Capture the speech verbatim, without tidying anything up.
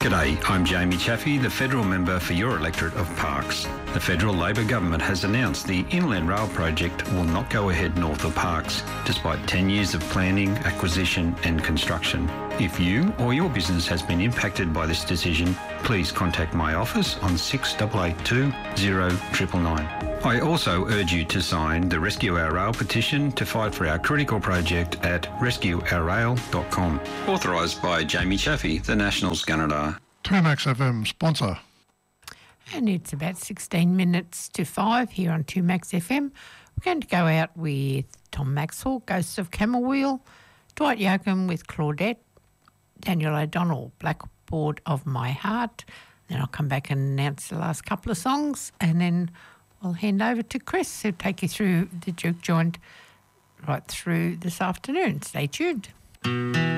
G'day, I'm Jamie Chaffey, the federal member for your electorate of Parkes. The federal Labor government has announced the Inland Rail project will not go ahead north of Parkes, despite ten years of planning, acquisition and construction. If you or your business has been impacted by this decision, please contact my office on six eight eight two, zero nine nine nine. I also urge you to sign the Rescue Our Rail petition to fight for our critical project at rescue our rail dot com. Authorised by Jamie Chaffey, the Nationals Gunnedah. two Max F M sponsor. And it's about sixteen minutes to five here on two Max F M. We're going to go out with Tom Maxwell, Ghosts of Camberwheel, Dwight Yoakam with Claudette, Daniel O'Donnell, Blackboard of My Heart. Then I'll come back and announce the last couple of songs, and then we'll hand over to Chris, who'll take you through the juke joint right through this afternoon. Stay tuned.